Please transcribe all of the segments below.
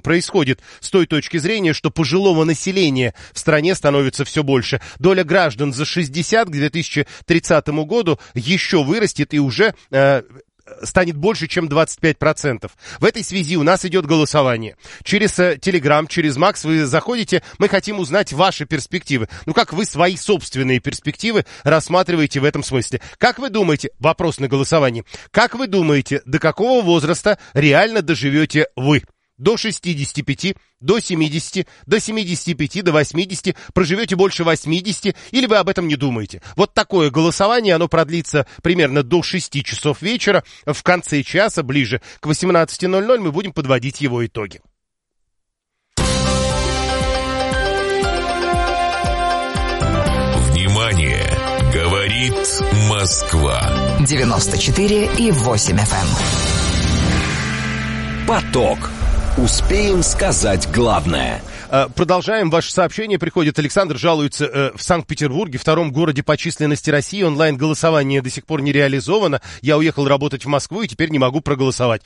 происходит с той точки зрения, что пожилого населения в стране становится все больше. Доля граждан за 60 к 2030 году еще вырастет и уже станет больше, чем 25%. В этой связи у нас идет голосование. Через Telegram, через Макс вы заходите, мы хотим узнать ваши перспективы. Ну, как вы свои собственные перспективы рассматриваете в этом смысле. Как вы думаете, вопрос на голосование, как вы думаете, до какого возраста реально доживете вы? До 65, до 70, до 75, до 80, проживете больше 80, или вы об этом не думаете? Вот такое голосование, оно продлится примерно до 6 часов вечера. В конце часа, ближе к 18:00, мы будем подводить его итоги. Внимание! Говорит Москва. 94,8 FM. Поток. Успеем сказать главное. Продолжаем. Ваше сообщение приходит. Александр жалуется в Санкт-Петербурге, втором городе по численности России. Онлайн-голосование до сих пор не реализовано. Я уехал работать в Москву и теперь не могу проголосовать.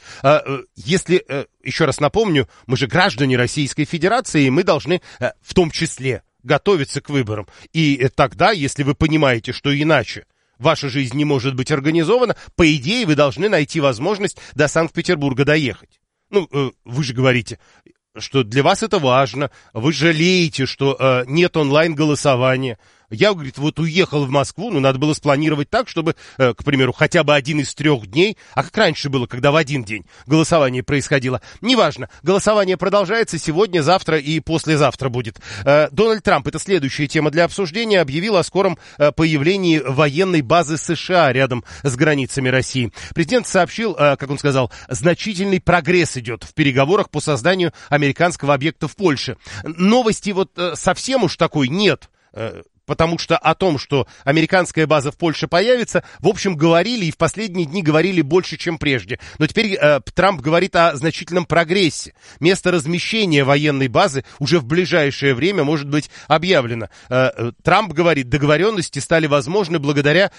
Если, еще раз напомню, мы же граждане Российской Федерации, и мы должны в том числе готовиться к выборам. И тогда, если вы понимаете, что иначе ваша жизнь не может быть организована, по идее вы должны найти возможность до Санкт-Петербурга доехать. Ну, вы же говорите, что для вас это важно, вы жалеете, что нет онлайн-голосования. Я, говорит, вот уехал в Москву, но надо было спланировать так, чтобы, к примеру, хотя бы один из 3 дней, а как раньше было, когда в один день голосование происходило. Неважно, голосование продолжается сегодня, завтра и послезавтра будет. Дональд Трамп, это следующая тема для обсуждения, объявил о скором появлении военной базы США рядом с границами России. Президент сообщил, как он сказал, значительный прогресс идет в переговорах по созданию американского объекта в Польше. Новости вот совсем уж такой нет. Потому что о том, что американская база в Польше появится, в общем, говорили и в последние дни говорили больше, чем прежде. Но теперь Трамп говорит о значительном прогрессе. Место размещения военной базы уже в ближайшее время может быть объявлено. Трамп говорит, договоренности стали возможны благодаря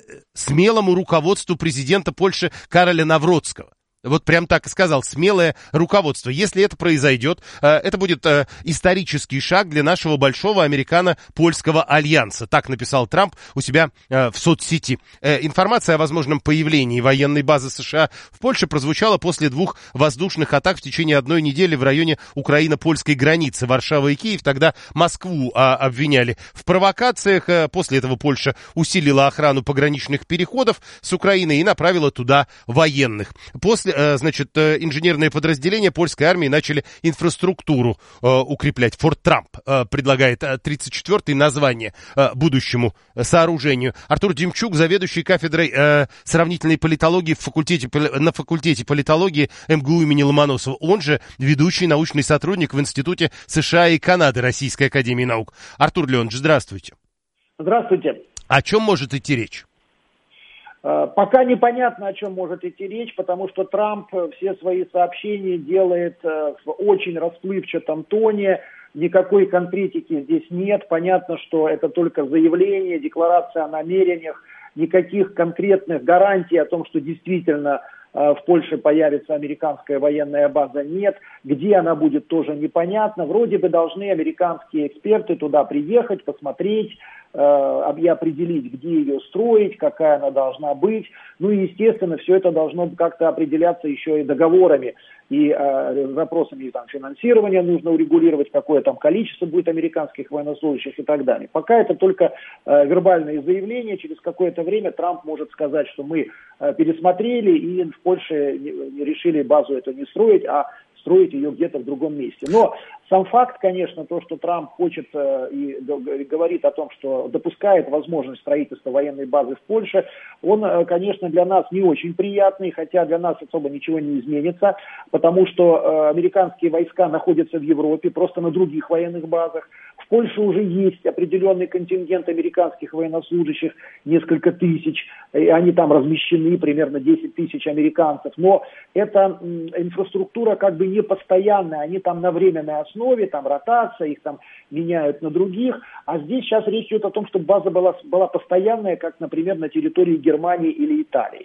смелому руководству президента Польши Кароля Навроцкого. Вот прям так и сказал, смелое руководство. Если это произойдет, это будет исторический шаг для нашего большого американо-польского альянса. Так написал Трамп у себя в соцсети. Информация о возможном появлении военной базы США в Польше прозвучала после 2 воздушных атак в течение 1 недели в районе украино-польской границы. Варшава и Киев тогда Москву обвиняли в провокациях. После этого Польша усилила охрану пограничных переходов с Украиной и направила туда военных. После значит, инженерные подразделения польской армии начали инфраструктуру укреплять. Форт Трамп предлагает 34-е название будущему сооружению. Артур Демчук, заведующий кафедрой сравнительной политологии на факультете политологии МГУ имени Ломоносова. Он же ведущий научный сотрудник в Институте США и Канады Российской академии наук. Артур Леонович, здравствуйте. Здравствуйте. О чем может идти речь? Пока непонятно, о чем может идти речь, потому что Трамп все свои сообщения делает в очень расплывчатом тоне, никакой конкретики здесь нет. Понятно, что это только заявление, декларация о намерениях, никаких конкретных гарантий о том, что действительно в Польше появится американская военная база, нет. Где она будет, тоже непонятно. Вроде бы должны американские эксперты туда приехать, посмотреть и определить, где ее строить, какая она должна быть. Ну и, естественно, все это должно как-то определяться еще и договорами и вопросами там, финансирования нужно урегулировать, какое там количество будет американских военнослужащих и так далее. Пока это только вербальные заявления. Через какое-то время Трамп может сказать, что мы пересмотрели и в Польше не решили базу эту не строить, а строить ее где-то в другом месте. Но сам факт, конечно, то, что Трамп хочет и говорит о том, что допускает возможность строительства военной базы в Польше, он, конечно, для нас не очень приятный, хотя для нас особо ничего не изменится, потому что американские войска находятся в Европе, просто на других военных базах. В Польше уже есть определенный контингент американских военнослужащих, несколько тысяч, и они там размещены, примерно 10 тысяч американцев, но эта инфраструктура как бы не постоянная, они там на временной основе, там ротация, их там меняют на других, а здесь сейчас речь идет о том, чтобы база была постоянная, как, например, на территории Германии или Италии.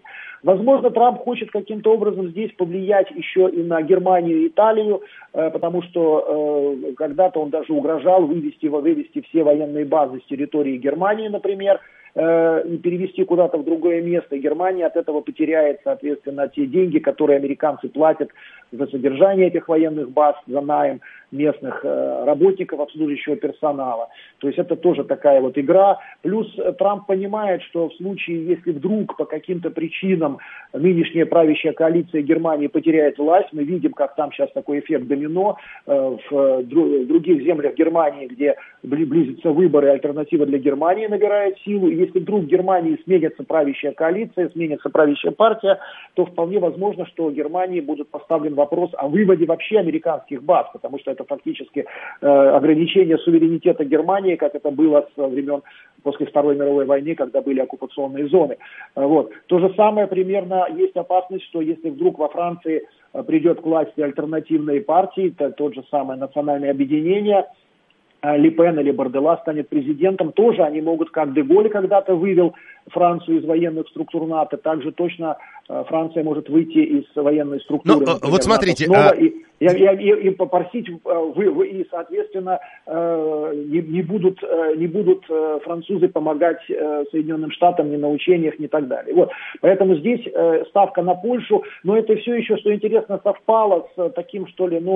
Возможно, Трамп хочет каким-то образом здесь повлиять еще и на Германию и Италию, потому что когда-то он даже угрожал вывести все военные базы с территории Германии, например, и перевести куда-то в другое место. Германия от этого потеряет, соответственно, те деньги, которые американцы платят за содержание этих военных баз, за найм местных работников, обслуживающего персонала. То есть это тоже такая вот игра. Плюс Трамп понимает, что в случае, если вдруг по каким-то причинам нынешняя правящая коалиция Германии потеряет власть, мы видим, как там сейчас такой эффект домино в других землях Германии, где близятся выборы, альтернатива для Германии набирает силу. И если вдруг в Германии сменится правящая коалиция, сменится правящая партия, то вполне возможно, что в Германии будет поставлен вопрос о выводе вообще американских баз, потому что это фактически ограничение суверенитета Германии, как это было со времен после Второй мировой войны, когда были оккупационные зоны. Вот. То же самое примерно есть опасность, что если вдруг во Франции придет к власти альтернативные партии, то тот же самое национальное объединение, Ле Пен или Бордела станет президентом, тоже они могут, как де Голль когда-то вывел Францию из военных структур НАТО, также точно Франция может выйти из военной структуры. Ну, вот смотрите, и попросить, и, соответственно, не будут французы помогать Соединенным Штатам ни на учениях, ни так далее. Вот. Поэтому здесь ставка на Польшу, но это все еще, что интересно, совпало с таким, что ли,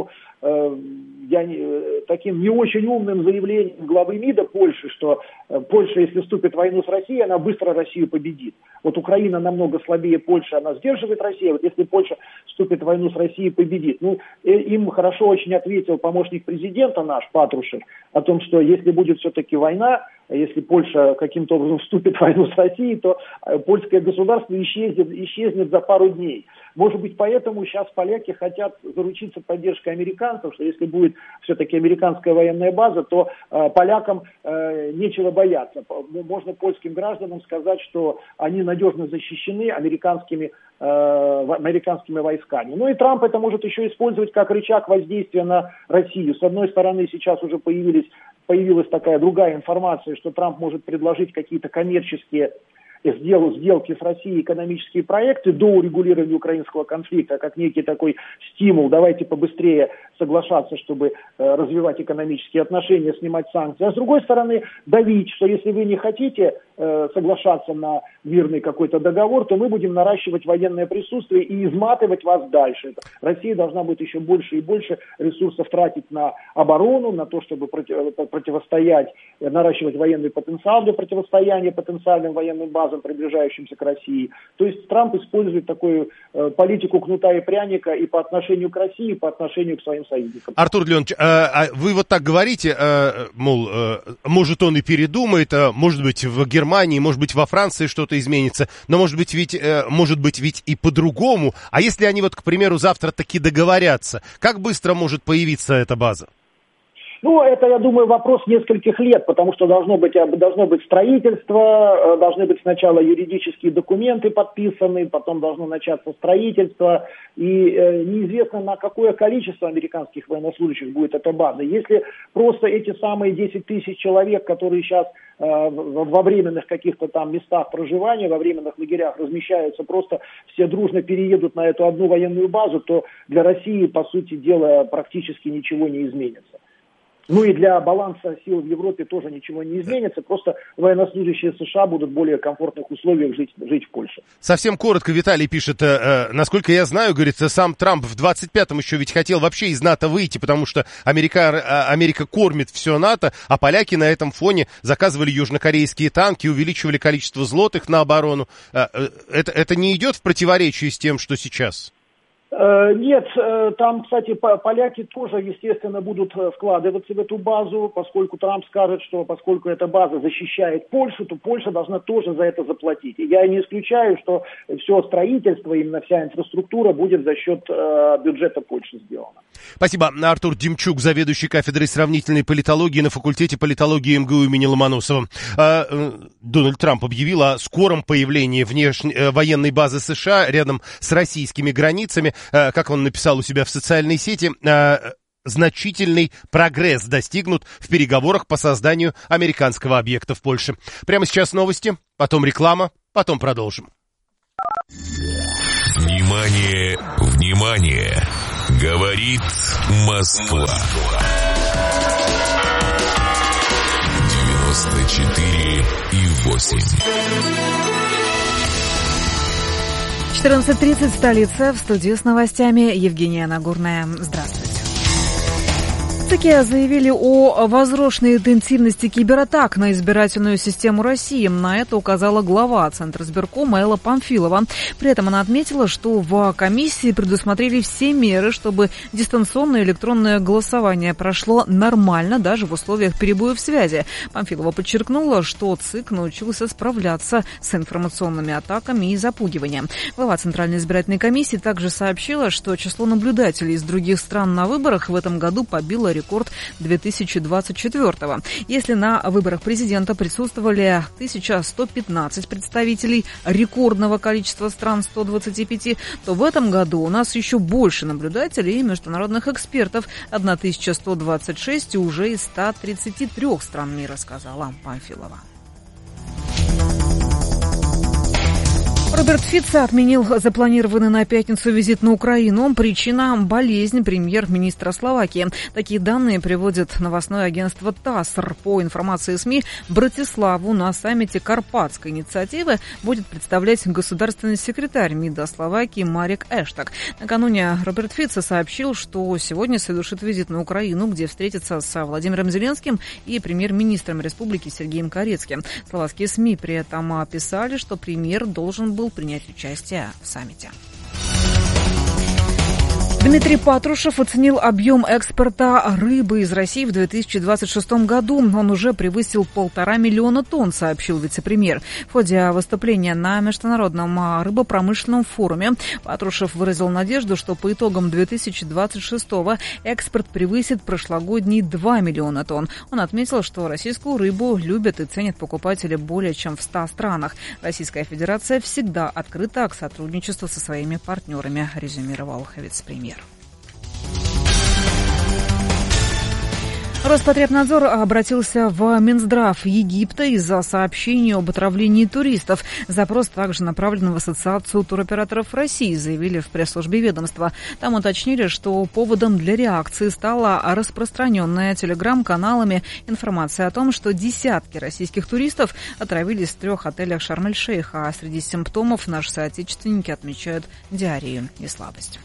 таким не очень умным заявлением главы МИДа Польши, что Польша, если вступит в войну с Россией, она быстро Россию победит. Вот Украина намного слабее Польши, она сдерживает Россию. Вот если Польша вступит в войну с Россией, победит. Им хорошо очень ответил помощник президента наш, Патрушев, о том, что если будет все-таки война, если Польша каким-то образом вступит в войну с Россией, то польское государство исчезнет за пару дней. Может быть, поэтому сейчас поляки хотят заручиться поддержкой американцев, что если будет все-таки американская военная база, то полякам нечего бояться. Можно польским гражданам сказать, что они надежно защищены американскими войсками. Ну и Трамп это может еще использовать как рычаг воздействия на Россию. С одной стороны, сейчас уже появилась такая другая информация, что Трамп может предложить какие-то коммерческие сделки с Россией, экономические проекты до урегулирования украинского конфликта, как некий такой стимул, давайте побыстрее соглашаться, чтобы развивать экономические отношения, снимать санкции. А с другой стороны, давить, что если вы не хотите соглашаться на мирный какой-то договор, то мы будем наращивать военное присутствие и изматывать вас дальше. Россия должна будет еще больше и больше ресурсов тратить на оборону, на то, чтобы противостоять, наращивать военный потенциал для противостояния потенциальным военным базам, приближающимся к России. То есть Трамп использует такую политику кнута и пряника и по отношению к России, и по отношению к своим союзникам. Артур Леонович, вы вот так говорите, мол, может он и передумает, может быть в Германии, может быть во Франции что-то изменится, но может быть ведь и по-другому. А если они вот, к примеру, завтра таки договорятся, как быстро может появиться эта база? Это, я думаю, вопрос нескольких лет, потому что должно быть строительство, должны быть сначала юридические документы подписаны, потом должно начаться строительство, и неизвестно, на какое количество американских военнослужащих будет эта база. Если просто эти самые 10 тысяч человек, которые сейчас во временных каких-то там местах проживания, во временных лагерях размещаются, просто все дружно переедут на эту одну военную базу, то для России, по сути дела, практически ничего не изменится. Ну и для баланса сил в Европе тоже ничего не изменится, просто военнослужащие США будут в более комфортных условиях жить в Польше. Совсем коротко Виталий пишет, насколько я знаю, говорит, сам Трамп в 25-м еще ведь хотел вообще из НАТО выйти, потому что Америка кормит все НАТО, а поляки на этом фоне заказывали южнокорейские танки, увеличивали количество злотых на оборону. Это не идет в противоречие с тем, что сейчас? Нет, там, кстати, поляки тоже, естественно, будут вкладываться в эту базу, поскольку Трамп скажет, что поскольку эта база защищает Польшу, то Польша должна тоже за это заплатить. И я не исключаю, что все строительство, именно вся инфраструктура будет за счет бюджета Польши сделана. Спасибо. Артур Демчук, заведующий кафедрой сравнительной политологии на факультете политологии МГУ имени Ломоносова. Дональд Трамп объявил о скором появлении военной базы США рядом с российскими границами. Как он написал у себя в социальной сети, значительный прогресс достигнут в переговорах по созданию американского объекта в Польше. Прямо сейчас новости, потом реклама, потом продолжим. Внимание, внимание! Говорит Москва. 94,8. 14:30, столица. В студии с новостями Евгения Нагорная. Здравствуйте. В ЦК заявили о возросшей интенсивности кибератак на избирательную систему России. На это указала глава Центризбиркома Элла Памфилова. При этом она отметила, что в комиссии предусмотрели все меры, чтобы дистанционное электронное голосование прошло нормально, даже в условиях перебоев связи. Памфилова подчеркнула, что ЦИК научился справляться с информационными атаками и запугиванием. Глава Центральной избирательной комиссии также сообщила, что число наблюдателей из других стран на выборах в этом году побило рекорд 2024-го. Если на выборах президента присутствовали 1115 представителей рекордного количества стран 125, то в этом году у нас еще больше наблюдателей и международных экспертов, 1126 уже из 133 стран мира, сказала Памфилова. Роберт Фицо отменил запланированный на пятницу визит на Украину. Причина – болезнь премьер-министра Словакии. Такие данные приводит новостное агентство ТАСС. По информации СМИ, Братиславу на саммите Карпатской инициативы будет представлять государственный секретарь МИДа Словакии Марек Эштак. Накануне Роберт Фицо сообщил, что сегодня совершит визит на Украину, где встретится с Владимиром Зеленским и премьер-министром республики Сергеем Карецким. Словацкие СМИ при этом писали, что премьер должен был принять участие в саммите. Дмитрий Патрушев оценил объем экспорта рыбы из России в 2026 году. Он уже превысил 1,5 миллиона тонн, сообщил вице-премьер. В ходе выступления на Международном рыбопромышленном форуме Патрушев выразил надежду, что по итогам 2026-го экспорт превысит прошлогодние 2 миллиона тонн. Он отметил, что российскую рыбу любят и ценят покупатели более чем в 100 странах. Российская Федерация всегда открыта к сотрудничеству со своими партнерами, резюмировал вице-премьер. Роспотребнадзор обратился в Минздрав Египта из-за сообщений об отравлении туристов. Запрос также направлен в Ассоциацию туроператоров России, заявили в пресс-службе ведомства. Там уточнили, что поводом для реакции стала распространенная телеграм-каналами информация о том, что десятки российских туристов отравились в 3 отелях Шарм-эль-Шейха, а среди симптомов наши соотечественники отмечают диарею и слабость.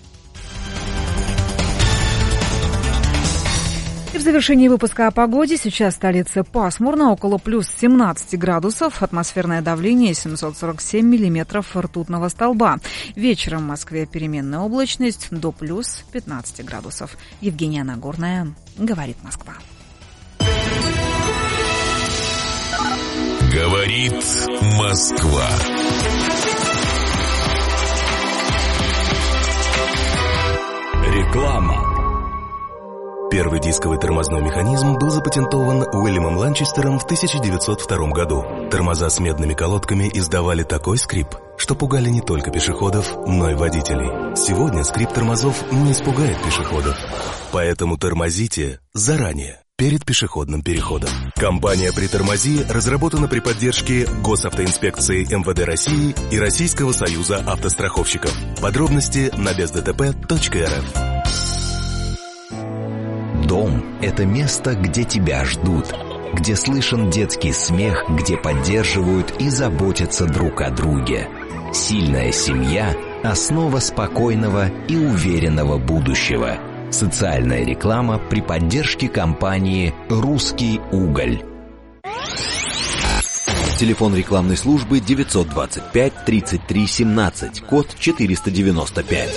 И в завершении выпуска о погоде. Сейчас в столице пасмурно, около плюс 17 градусов. Атмосферное давление 747 миллиметров ртутного столба. Вечером в Москве переменная облачность до плюс 15 градусов. Евгения Нагорная, говорит Москва. Говорит Москва. Реклама. Первый дисковый тормозной механизм был запатентован Уильямом Ланчестером в 1902 году. Тормоза с медными колодками издавали такой скрип, что пугали не только пешеходов, но и водителей. Сегодня скрип тормозов не испугает пешеходов. Поэтому тормозите заранее, перед пешеходным переходом. Компания «Притормози» разработана при поддержке Госавтоинспекции МВД России и Российского союза автостраховщиков. Подробности на бездтп.рф. Дом – это место, где тебя ждут, где слышен детский смех, где поддерживают и заботятся друг о друге. Сильная семья – основа спокойного и уверенного будущего. Социальная реклама при поддержке компании «Русский уголь». Телефон рекламной службы 925 33 17, код 495.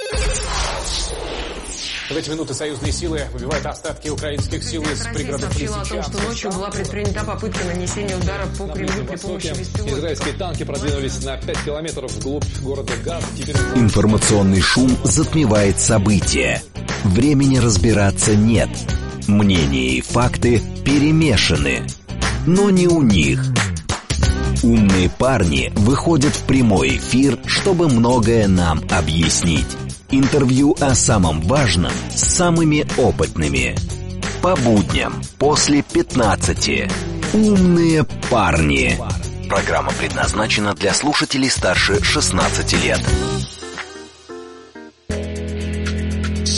В эти минуты союзные силы выбивают остатки украинских сил из пригородов Лисичанска. Сообщила о том, что ночью была предпринята попытка нанесения удара по Кремлю при помощи беспилотников. Израильские танки продвинулись на 5 километров вглубь города Газа. Информационный шум затмевает события. Времени разбираться нет. Мнения и факты перемешаны. Но не у них. Умные парни выходят в прямой эфир, чтобы многое нам объяснить. Интервью о самом важном с самыми опытными. По будням после 15. Умные парни. Программа предназначена для слушателей старше 16 лет.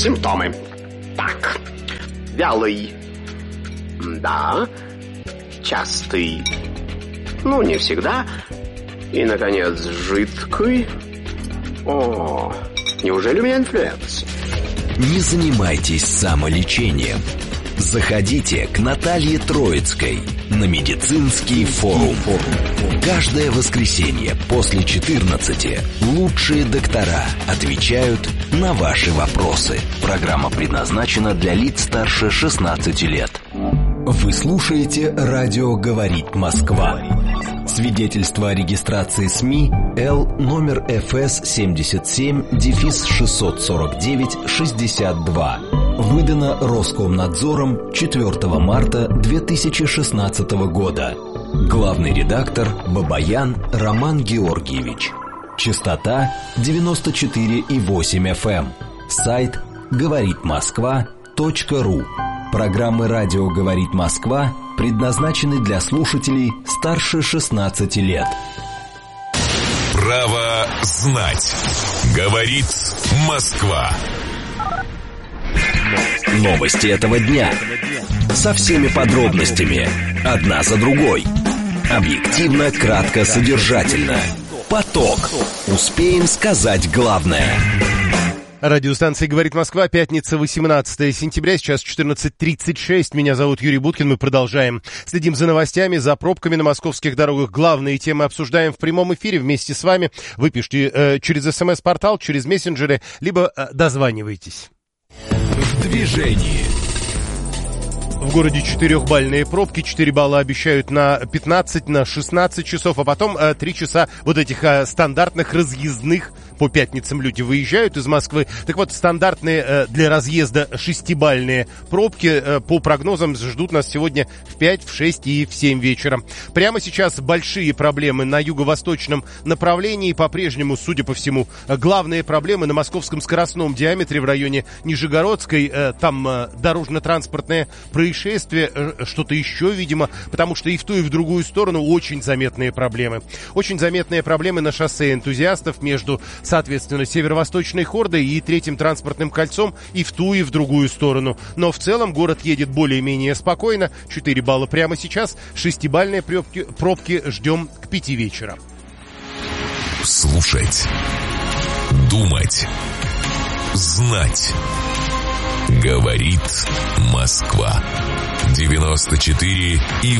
Симптомы. Так, вялый. Да. Частый. Ну, не всегда. И, наконец, жидкий. О, неужели у меня инфлюенс? Не занимайтесь самолечением. Заходите к Наталье Троицкой на медицинский форум. Каждое воскресенье после 14 лучшие доктора отвечают на ваши вопросы. Программа предназначена для лиц старше 16 лет. Вы слушаете «Радио говорит Москва». Свидетельство о регистрации СМИ Л номер ФС 77-649-62. Выдано Роскомнадзором 4 марта 2016 года. Главный редактор Бабаян Роман Георгиевич. Частота 94,8 FM. Сайт говоритмосква.ру. Программы «Радио говорит Москва» предназначены для слушателей старше 16 лет. Право знать. Говорит Москва. Новости этого дня. Со всеми подробностями. Одна за другой. Объективно, кратко, содержательно. Поток. Успеем сказать главное. Радиостанция «Говорит Москва», пятница, 18 сентября, сейчас 14:36. Меня зовут Юрий Буткин, мы продолжаем. Следим за новостями, за пробками на московских дорогах. Главные темы обсуждаем в прямом эфире вместе с вами. Вы пишите через СМС-портал, через мессенджеры, либо дозванивайтесь. В движении. В городе 4-бальные пробки, 4 балла обещают на 15, на 16 часов, а потом 3 часа вот этих стандартных разъездных. По пятницам люди выезжают из Москвы. Так вот, стандартные для разъезда 6-бальные пробки по прогнозам ждут нас сегодня в 5, в 6 и в 7 вечера. Прямо сейчас большие проблемы на юго-восточном направлении. По-прежнему, судя по всему, главные проблемы на московском скоростном диаметре в районе Нижегородской. Там дорожно-транспортное происшествие, что-то еще, видимо, потому что и в ту, и в другую сторону очень заметные проблемы. Очень заметные проблемы на шоссе энтузиастов между, соответственно, северо-восточной хордой и третьим транспортным кольцом и в ту, и в другую сторону. Но в целом город едет более-менее спокойно. 4 балла прямо сейчас. 6-бальные пробки ждем к 5 вечера. Слушать. Думать. Знать. Говорит Москва. 94,8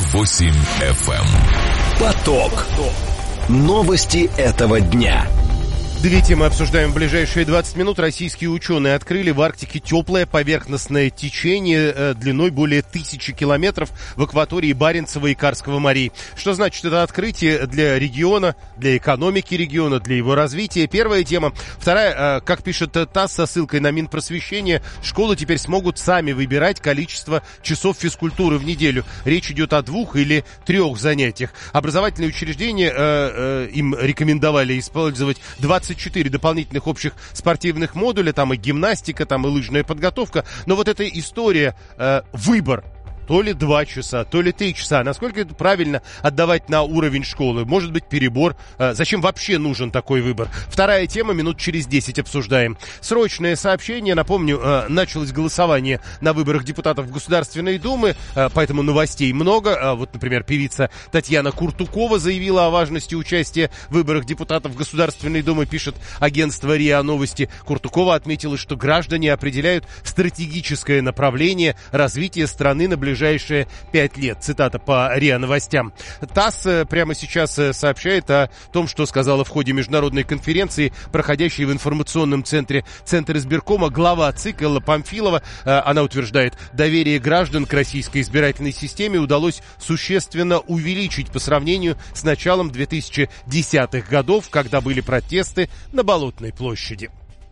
FM. Поток. Новости этого дня. Две темы обсуждаем в ближайшие 20 минут. Российские ученые открыли в Арктике теплое поверхностное течение длиной более 1000 километров в акватории Баренцева и Карского морей. Что значит это открытие для региона, для экономики региона, для его развития? Первая тема. Вторая, как пишет ТАСС со ссылкой на Минпросвещение, школы теперь смогут сами выбирать количество часов физкультуры в неделю. Речь идет о 2 или 3 занятиях. Образовательные учреждения им рекомендовали использовать 24 дополнительных общих спортивных модуля, там и гимнастика, там и лыжная подготовка. Но вот эта история, выбор, то ли 2 часа, то ли 3 часа. Насколько это правильно отдавать на уровень школы? Может быть, перебор? Зачем вообще нужен такой выбор? Вторая тема, минут через 10 обсуждаем. Срочное сообщение. Напомню, началось голосование на выборах депутатов Государственной Думы, поэтому новостей много. Вот, например, певица Татьяна Куртукова заявила о важности участия в выборах депутатов Государственной Думы, пишет агентство РИА Новости. Куртукова отметила, что граждане определяют стратегическое направление развития страны на ближайшие 5 лет. Цитата по РИА Новостям. ТАСС прямо сейчас сообщает о том, что сказала в ходе международной конференции, проходящей в информационном центре Центра избиркома, глава ЦИК Элла Памфилова. Она утверждает, доверие граждан к российской избирательной системе удалось существенно увеличить по сравнению с началом 2010-х годов, когда были протесты на Болотной площади.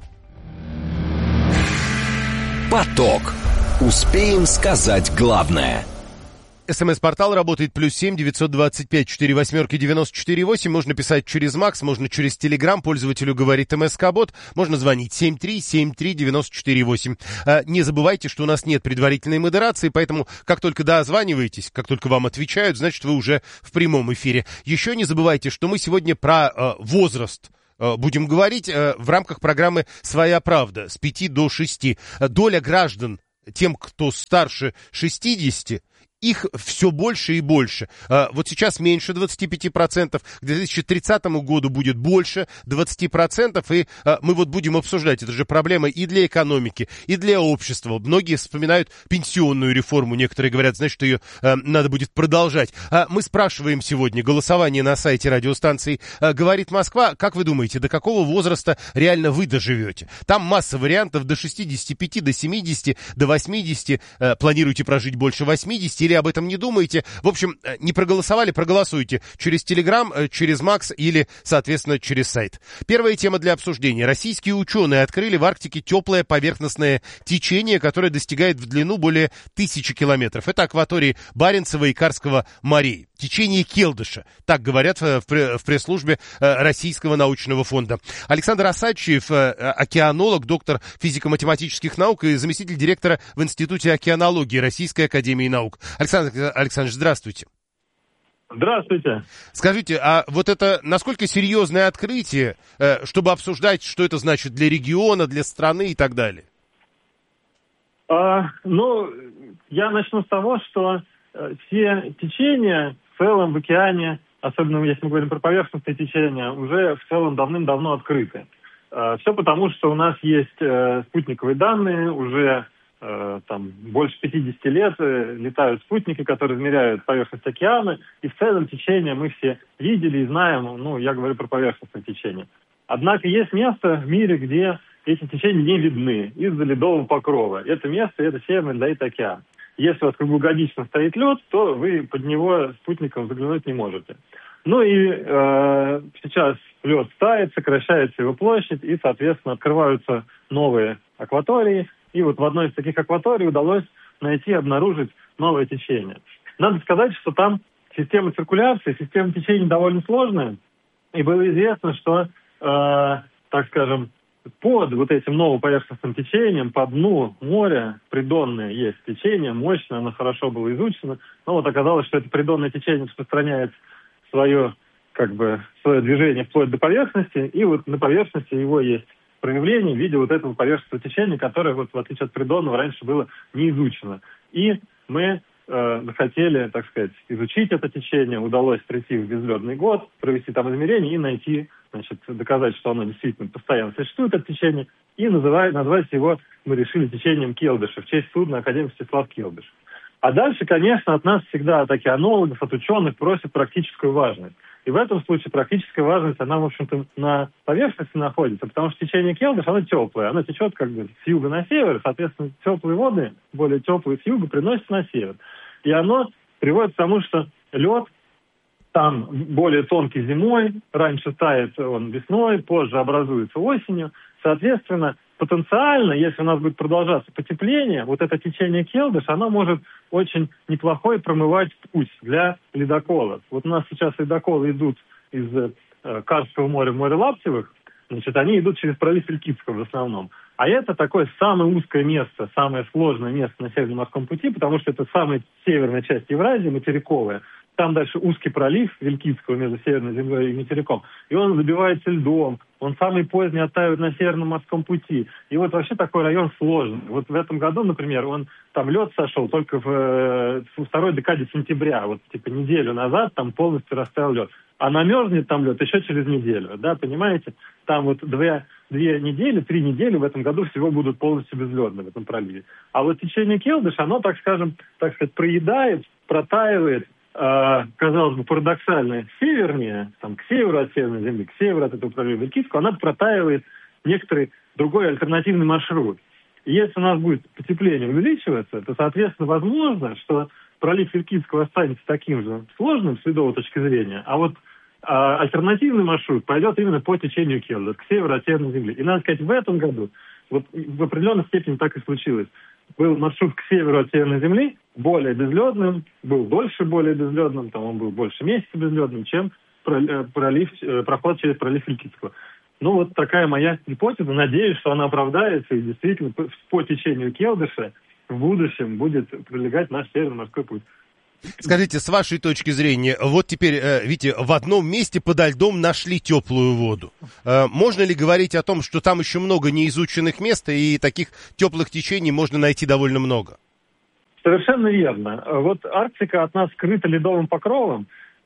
Поток. Успеем сказать главное. СМС-портал работает +7 925 48 94 8. Можно писать через Макс, можно через Телеграм. Пользователю говорит МСК-бот. Можно звонить 7373 94 8. Не забывайте, что у нас нет предварительной модерации, поэтому как только дозваниваетесь, как только вам отвечают, значит, вы уже в прямом эфире. Еще не забывайте, что мы сегодня про возраст будем говорить, в рамках программы «Своя правда» с 5 до 6. Доля граждан, тем, кто старше 60, их все больше и больше. Вот сейчас меньше 25%, к 2030 году будет больше 20%, и мы вот будем обсуждать, это же проблема и для экономики, и для общества. Многие вспоминают пенсионную реформу, некоторые говорят, значит, что ее надо будет продолжать. Мы спрашиваем сегодня голосование на сайте радиостанции «Говорит Москва». Как вы думаете, до какого возраста реально вы доживете? Там масса вариантов: до 65, до 70, до 80. Планируете прожить больше 80 или об этом не думаете? В общем, не проголосовали, проголосуйте через Телеграм, через Макс или, соответственно, через сайт. Первая тема для обсуждения. Российские ученые открыли в Арктике теплое поверхностное течение, которое достигает в длину более 1000 километров. Это акватории Баренцева и Карского морей. Течение Келдыша, так говорят в пресс-службе Российского научного фонда. Александр Осадчиев, океанолог, доктор физико-математических наук и заместитель директора в Институте океанологии Российской академии наук. Александр Александрович, здравствуйте. Здравствуйте. Скажите, а вот это насколько серьезное открытие, чтобы обсуждать, что это значит для региона, для страны и так далее? Я начну с того, что все течения в целом в океане, особенно если мы говорим про поверхностные течения, уже в целом давным-давно открыты. Все потому, что у нас есть спутниковые данные, уже больше 50 лет летают спутники, которые измеряют поверхность океана, и в целом течения мы все видели и знаем, я говорю про поверхностное течение. Однако есть место в мире, где эти течения не видны из-за ледового покрова. Это место, это Северный Ледовитый океан. Если у вас круглогодично стоит лед, то вы под него спутником заглянуть не можете. Сейчас лед тает, сокращается его площадь, и, соответственно, открываются новые акватории. И вот в одной из таких акваторий удалось обнаружить новое течение. Надо сказать, что там система циркуляции, система течений довольно сложная. И было известно, что, под вот этим новым поверхностным течением, по дну моря придонное есть течение, мощное, оно хорошо было изучено. Но вот оказалось, что это придонное течение распространяет свое движение вплоть до поверхности, и вот на поверхности его есть проявление в виде вот этого поверхностного течения, которое, в отличие от придонного, раньше было не изучено. И мы захотели, изучить это течение, удалось прийти в безледный год, провести там измерения и найти, доказать, что оно действительно постоянно существует, это течение, и назвать его мы решили течением Келдыша в честь судна академик Всеслав Келдыш. А дальше, конечно, от нас всегда, от океанологов, от ученых просят практическую важность. И в этом случае практическая важность, она, в общем-то, на поверхности находится, потому что течение Келдыш, оно теплое, оно течет с юга на север, соответственно, теплые воды, более теплые с юга, приносятся на север. И оно приводит к тому, что лед там более тонкий зимой, раньше тает он весной, позже образуется осенью. Соответственно, потенциально, если у нас будет продолжаться потепление, вот это течение Келдыш, оно может очень неплохой промывать путь для ледоколов. Вот у нас сейчас ледоколы идут из Карского моря в море Лаптевых, они идут через пролив Вилькицкого в основном. А это такое самое узкое место, самое сложное место на Северном морском пути, потому что это самая северная часть Евразии, материковая. Там дальше узкий пролив Вилькицкого между Северной землей и материком. И он забивается льдом. Он самый поздний оттаивает на Северном морском пути. И вот вообще такой район сложный. Вот в этом году, например, там лед сошел только в второй декаде сентября. Неделю назад там полностью растаял лед. А намерзнет там лед еще через неделю. Да, понимаете? Там 3 недели в этом году всего будут полностью безледны в этом проливе. А вот течение Келдыш, оно, проедает, протаивает, казалось бы, парадоксально севернее, к северу от Северной Земли, к северу от этого пролива Вилькицкого, она протаивает некоторый другой альтернативный маршрут. И если у нас будет потепление увеличиваться, то, соответственно, возможно, что пролив Вилькицкого останется таким же сложным с ледовой точки зрения, а альтернативный маршрут пойдет именно по течению Келдыш, к северу от Северной Земли. И, надо сказать, в этом году в определенной степени так и случилось. Был маршрут к северу от Северной Земли более безледным, был дольше более безледным, он был больше месяца безледным, чем проход через пролив Вилькицкого. Такая моя гипотеза. Надеюсь, что она оправдается, и действительно по течению Келдыша в будущем будет пролегать наш Северный морской путь. Скажите, с вашей точки зрения, вот теперь, видите, в одном месте подо льдом нашли теплую воду. Можно ли говорить о том, что там еще много неизученных мест, и таких теплых течений можно найти довольно много? Совершенно верно. Вот Арктика от нас скрыта ледовым покровом,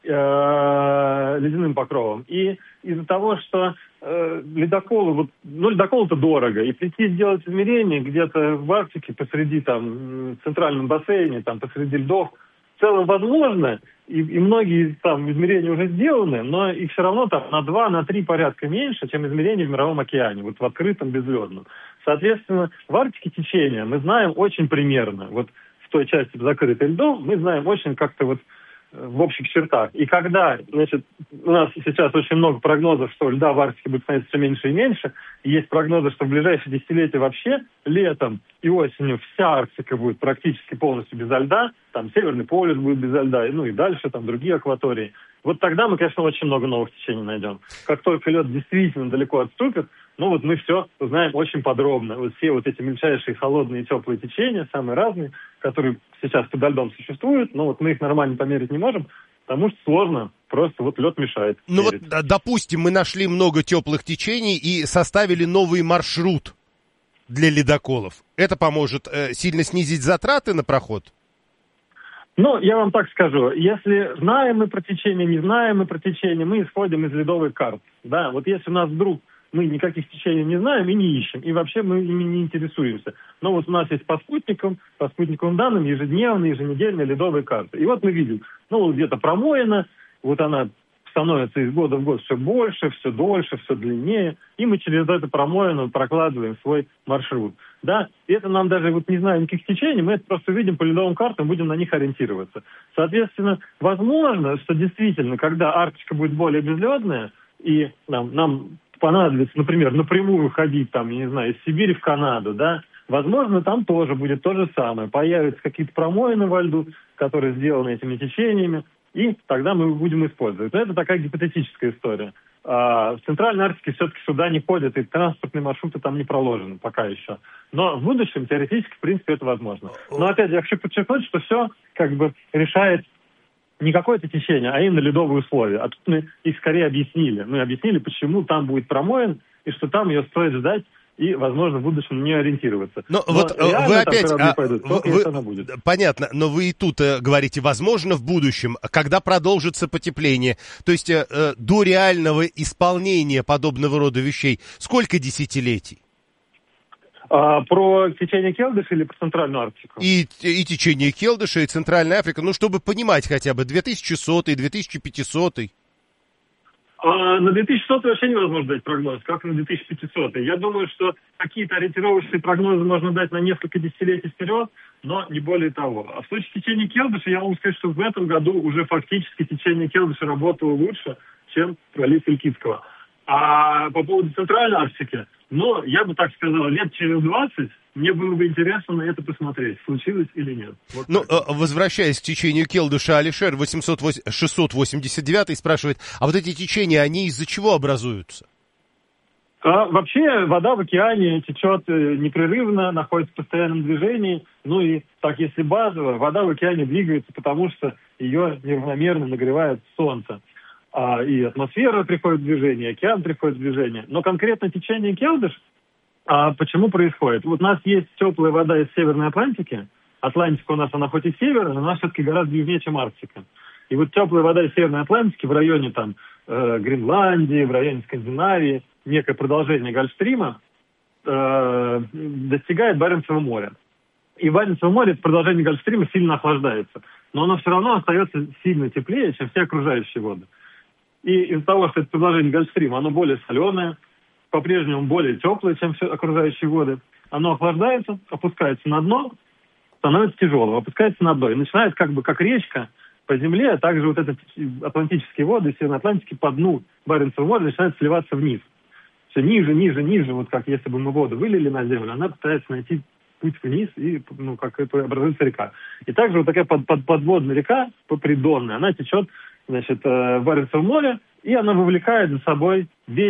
ледяным покровом. И из-за того, что ледоколы, ледокол-то дорого, и прийти сделать измерения где-то в Арктике посреди в центральном бассейне, посреди льдов, в целом возможно, и многие там измерения уже сделаны, но их все равно на 2-3 порядка меньше, чем измерения в Мировом океане, в открытом безледном. Соответственно, в Арктике течение мы знаем очень примерно. В той части закрытой льдом мы знаем очень как-то в общих чертах. И когда, у нас сейчас очень много прогнозов, что льда в Арктике будет становиться все меньше и меньше, и есть прогнозы, что в ближайшие десятилетия вообще летом и осенью вся Арктика будет практически полностью без льда, Северный полюс будет без льда, и дальше другие акватории. Вот тогда мы, конечно, очень много новых течений найдем. Как только лед действительно далеко отступит, мы все узнаем очень подробно. Все эти мельчайшие холодные и теплые течения, самые разные, которые сейчас подо льдом существуют, но мы их нормально померить не можем, потому что сложно, просто лед мешает. Допустим, мы нашли много теплых течений и составили новый маршрут для ледоколов. Это поможет сильно снизить затраты на проход? Я вам так скажу, если знаем мы про течение, не знаем мы про течение, мы исходим из ледовых карт. Да, если у нас вдруг мы никаких течений не знаем и не ищем, и вообще мы ими не интересуемся. Но у нас есть по спутниковым данным ежедневные, еженедельные ледовые карты. И мы видим, где-то промоина, она становится из года в год все больше, все дольше, все длиннее, и мы через эту промоину прокладываем свой маршрут. Да? И это нам даже не зная никаких течений, мы это просто видим по ледовым картам, будем на них ориентироваться. Соответственно, возможно, что действительно, когда Арктика будет более безледная, и нам понадобится, например, напрямую ходить, из Сибири в Канаду, да, возможно, там тоже будет то же самое. Появятся какие-то промоины во льду, которые сделаны этими течениями, и тогда мы будем использовать. Но это такая гипотетическая история. В Центральной Арктике все-таки сюда не ходят, и транспортные маршруты там не проложены пока еще. Но в будущем, теоретически, в принципе, это возможно. Но опять я хочу подчеркнуть, что все решает не какое-то течение, а именно ледовые условия. А тут мы их скорее объяснили. Мы объяснили, почему там будет промоин, и что там ее стоит ждать, и, возможно, в будущем не ориентироваться. Но вы опять... Понятно, но вы и тут говорите, возможно, в будущем, когда продолжится потепление. То есть до реального исполнения подобного рода вещей сколько десятилетий? Про течение Келдыша или про Центральную Арктику? И течение Келдыша, и Центральная Африка, чтобы понимать хотя бы 2100-й, 2500-й. На 2100 вообще невозможно дать прогноз, как на 2500. Я думаю, что какие-то ориентировочные прогнозы можно дать на несколько десятилетий вперед, но не более того. А в случае течения Келдыша я могу сказать, что в этом году уже фактически течение Келдыша работало лучше, чем пролив Илькицкого. А по поводу Центральной Арктики, я бы так сказал, лет через 20 мне было бы интересно на это посмотреть, случилось или нет. Возвращаясь к течению Келдыша, Алишер 689 спрашивает, а эти течения, они из-за чего образуются? Вообще вода в океане течет непрерывно, находится в постоянном движении. Если базово, вода в океане двигается, потому что ее неравномерно нагревает солнце. И атмосфера приходит в движение, океан приходит в движение. Но конкретно течение Келдыш, почему происходит? У нас есть теплая вода из Северной Атлантики. Атлантика у нас, она хоть и северная, но она все-таки гораздо южнее, чем Арктика. И теплая вода из Северной Атлантики в районе Гренландии, в районе Скандинавии, некое продолжение Гольфстрима, достигает Баренцева моря. И в Баренцевом море это продолжение Гольфстрима сильно охлаждается. Но оно все равно остается сильно теплее, чем все окружающие воды. И из-за того, что это продолжение Гольфстрима, оно более соленое, по-прежнему более теплое, чем все окружающие воды. Оно охлаждается, опускается на дно, становится тяжелым, опускается на дно. И начинает как речка по земле, а также эти атлантические воды, Северной Атлантики по дну Баренцева моря начинают сливаться вниз. Все ниже, как если бы мы воду вылили на землю, она пытается найти путь вниз, и как это образуется река. И также такая подводная река, придонная, она течет в Баренцевом море, и она вовлекает за собой весь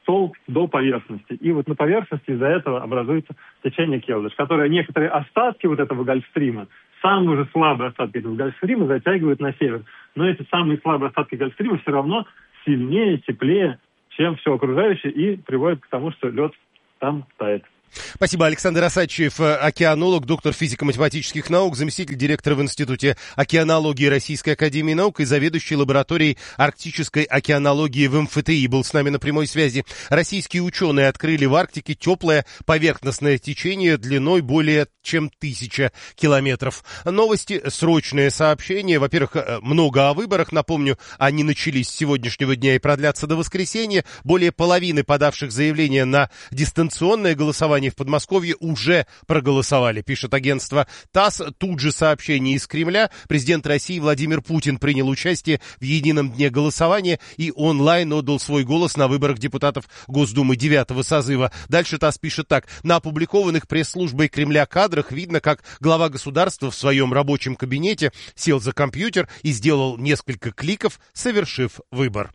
столб до поверхности. И вот на поверхности из-за этого образуется течение Келдыш, которое некоторые остатки вот этого Гольфстрима, самые уже слабые остатки этого Гольфстрима затягивают на север. Но эти самые слабые остатки Гольфстрима все равно сильнее, теплее, чем все окружающее, и приводит к тому, что лед там тает. Спасибо. Александр Осадчиев, океанолог, доктор физико-математических наук, заместитель директора в Институте океанологии Российской академии наук и заведующий лабораторией арктической океанологии в МФТИ, был с нами на прямой связи. Российские ученые открыли в Арктике теплое поверхностное течение длиной более чем 1000 километров. Новости, срочное сообщение. Во-первых, много о выборах. Напомню, они начались с сегодняшнего дня и продлятся до воскресенья. Более половины подавших заявления на дистанционное голосование в Подмосковье уже проголосовали, пишет агентство ТАСС. Тут же сообщение из Кремля. Президент России Владимир Путин принял участие в едином дне голосования и онлайн отдал свой голос на выборах депутатов Госдумы 9-го созыва. Дальше ТАСС пишет так. На опубликованных пресс-службой Кремля кадрах видно, как глава государства в своем рабочем кабинете сел за компьютер и сделал несколько кликов, совершив выбор.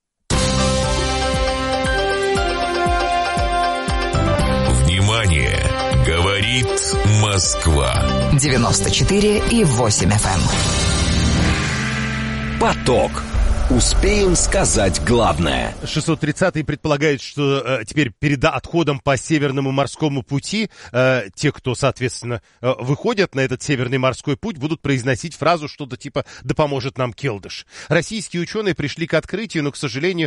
Внимание! Говорит Москва. 94,8 FM. Поток. Успеем сказать главное. 630-й предполагает, что теперь перед отходом по Северному морскому пути те, кто, соответственно, выходят на этот Северный морской путь, будут произносить фразу что-то типа «Да поможет нам Келдыш». Российские ученые пришли к открытию, но, к сожалению...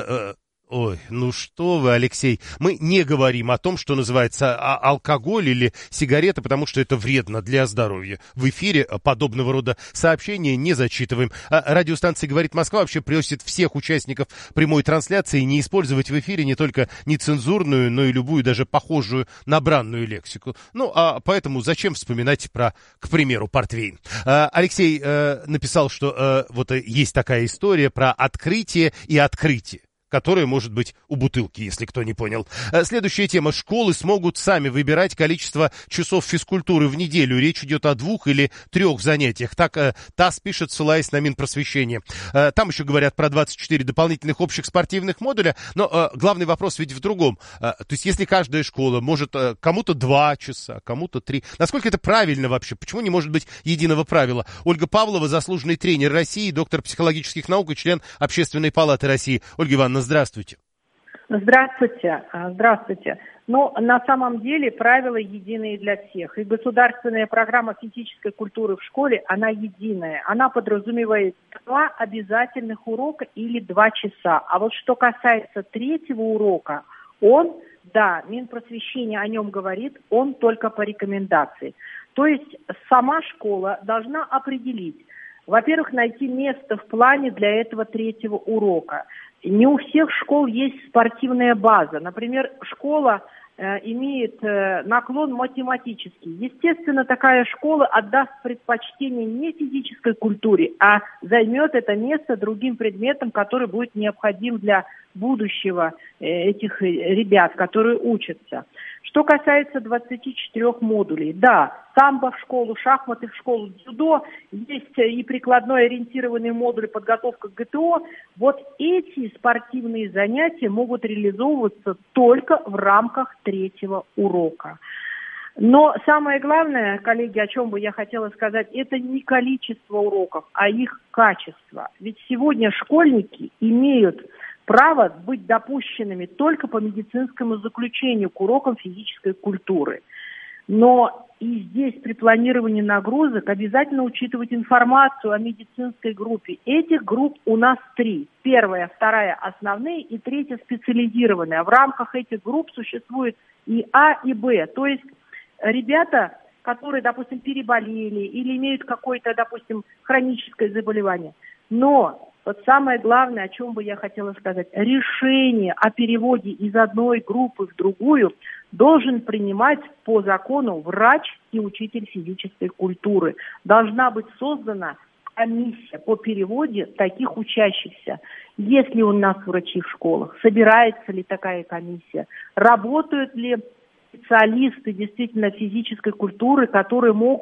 Ой, ну что вы, Алексей, мы не говорим о том, что называется алкоголь или сигареты, потому что это вредно для здоровья. В эфире подобного рода сообщения не зачитываем. Радиостанция «Говорит Москва» вообще просит всех участников прямой трансляции не использовать в эфире не только нецензурную, но и любую даже похожую на бранную лексику. Ну, а поэтому зачем вспоминать про, к примеру, портвейн? Алексей написал, что вот есть такая история про открытие и открытие, которое может быть у бутылки, если кто не понял. Следующая тема. Школы смогут сами выбирать количество часов физкультуры в неделю. Речь идет о 2 или 3 занятиях. Так ТАСС пишет, ссылаясь на Минпросвещение. Там еще говорят про 24 дополнительных общих спортивных модуля. Но главный вопрос ведь в другом. То есть если каждая школа может кому-то 2 часа, кому-то 3. Насколько это правильно вообще? Почему не может быть единого правила? Ольга Павлова, заслуженный тренер России, доктор психологических наук и член Общественной палаты России. Ольга Ивановна, здравствуйте. Здравствуйте. Здравствуйте. Но на самом деле правила единые для всех. И государственная программа физической культуры в школе, она единая. Она подразумевает 2 обязательных урока или 2 часа. А вот что касается 3-го урока, он, да, Минпросвещение о нем говорит, он только по рекомендации. То есть сама школа должна определить, во-первых, найти место в плане для этого 3-го урока. Не у всех школ есть спортивная база. Например, школа имеет наклон математический. Естественно, такая школа отдаст предпочтение не физической культуре, а займет это место другим предметом, который будет необходим для будущего этих ребят, которые учатся. Что касается 24 модулей, да, самбо в школу, шахматы в школу, дзюдо, есть и прикладной ориентированный модуль подготовка к ГТО. Вот эти спортивные занятия могут реализовываться только в рамках 3-го урока. Но самое главное, коллеги, о чем бы я хотела сказать, это не количество уроков, а их качество. Ведь сегодня школьники имеют право быть допущенными только по медицинскому заключению к урокам физической культуры. Но и здесь при планировании нагрузок обязательно учитывать информацию о медицинской группе. Этих групп у нас 3. 1-я, 2-я основные и 3-я специализированная. В рамках этих групп существует и А, и Б. То есть ребята, которые, допустим, переболели или имеют какое-то, допустим, хроническое заболевание. Но вот самое главное, о чем бы я хотела сказать, решение о переводе из одной группы в другую должен принимать по закону врач и учитель физической культуры. Должна быть создана комиссия по переводе таких учащихся. Есть ли у нас врачи в школах? Собирается ли такая комиссия? Работают ли специалисты действительно физической культуры, которые могут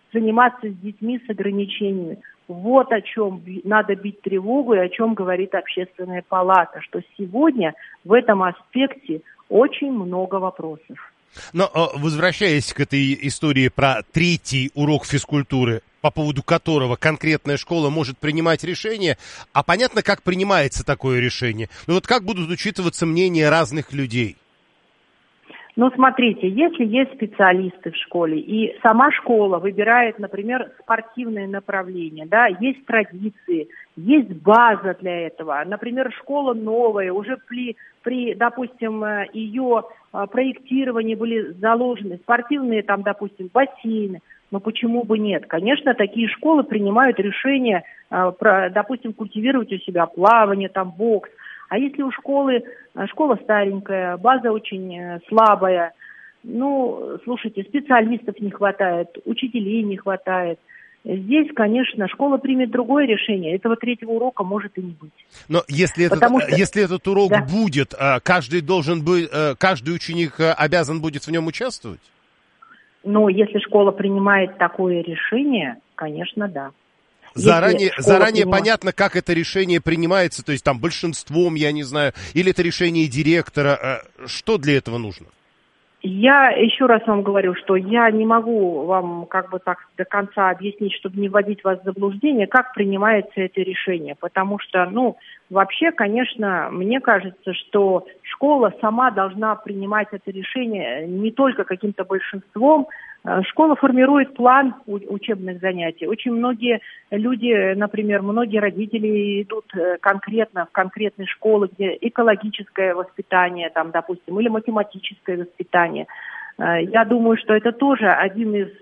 заниматься с детьми с ограничениями. Вот о чем надо бить тревогу и о чем говорит Общественная палата, что сегодня в этом аспекте очень много вопросов. Но возвращаясь к этой истории про третий урок физкультуры, по поводу которого конкретная школа может принимать решение, а понятно, как принимается такое решение. Но вот как будут учитываться мнения разных людей? Ну, смотрите, если есть специалисты в школе, и сама школа выбирает, например, спортивное направление, да, есть традиции, есть база для этого. Например, школа новая, уже при допустим, ее проектировании были заложены спортивные, там, допустим, бассейны. Но почему бы нет? Конечно, такие школы принимают решение, допустим, культивировать у себя плавание, там, бокс. А если у школа старенькая, база очень слабая, ну, слушайте, специалистов не хватает, учителей не хватает. Здесь, конечно, школа примет другое решение. Этого третьего урока может и не быть. Но если этот урок будет, каждый ученик обязан будет в нем участвовать? Ну, если школа принимает такое решение, конечно, да. Заранее понятно, как это решение принимается, то есть там большинством, я не знаю, или это решение директора. Что для этого нужно? Я еще раз вам говорю, что я не могу вам как бы так до конца объяснить, чтобы не вводить вас в заблуждение, как принимается это решение. Потому что, ну, вообще, конечно, мне кажется, что школа сама должна принимать это решение не только каким-то большинством. Школа формирует план учебных занятий. Очень многие люди, например, многие родители идут конкретно в конкретные школы, где экологическое воспитание, там, допустим, или математическое воспитание. Я думаю, что это тоже один из